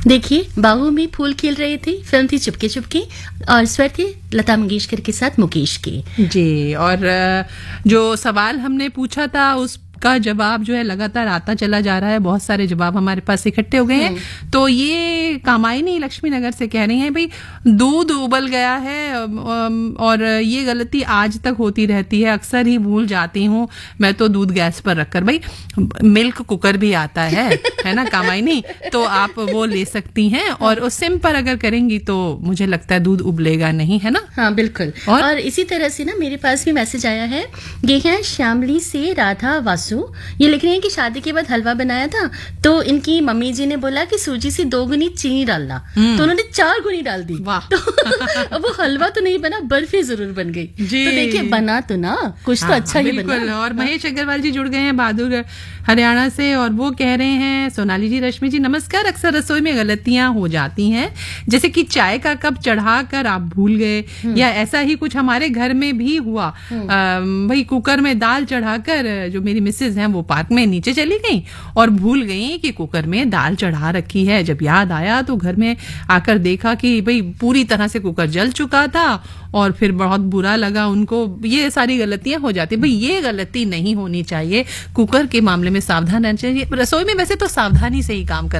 देखिए, बाहों में फूल खिल रहे थे, फिल्म थी चुपके चुपके और स्वर थे लता मंगेशकर के साथ मुकेश के। जी, और जो सवाल हमने पूछा था उसका जवाब जो है लगातार आता चला जा रहा है। बहुत सारे जवाब हमारे पास इकट्ठे हो गए हैं। तो ये कामायनी लक्ष्मी नगर से कह रही हैं, भाई दूध उबल गया है और ये गलती आज तक होती रहती है, अक्सर ही भूल जाती हूँ मैं तो दूध गैस पर रखकर। भाई मिल्क कुकर भी आता है ना कामायनी, तो आप वो ले सकती हैं और उस सिम पर अगर करेंगी तो मुझे लगता है दूध उबलेगा नहीं, है ना? हाँ बिल्कुल। और इसी तरह से ना मेरे पास भी मैसेज आया है। ये है श्यामली से राधा वासु। ये लिख रहे हैं कि शादी के बाद हलवा बनाया था तो इनकी मम्मी जी ने बोला कि सूजी से 2 गुनी चीनी डालना, तो उन्होंने 4 गुनी डाल दी। वाह। तो अब वो हलवा तो नहीं बना, बर्फी जरूर बन गई। जी। तो देखिए बना तो ना कुछ तो अच्छा ही बना। और महेश अग्रवाल जी जुड़ गए हैं बहादुर हरियाणा से और वो कह रहे हैं, सोनाली जी, रश्मि जी नमस्कार। अक्सर रसोई में गलतियां हो जाती हैं, जैसे कि चाय का कप चढ़ाकर आप भूल गए, या ऐसा ही कुछ हमारे घर में भी हुआ। भाई कुकर में दाल चढ़ाकर जो मेरी मिसेज हैं वो पार्क में नीचे चली गई और भूल गई कि कुकर में दाल चढ़ा रखी है। जब याद आया तो घर में आकर देखा कि भाई पूरी तरह से कुकर जल चुका था और फिर बहुत बुरा लगा उनको। ये सारी गलतियां हो जाती है। भाई ये गलती नहीं होनी चाहिए। कुकर के मामले में सावधान रहना चाहिए। रसोई में वैसे तो सावधानी से ही काम करना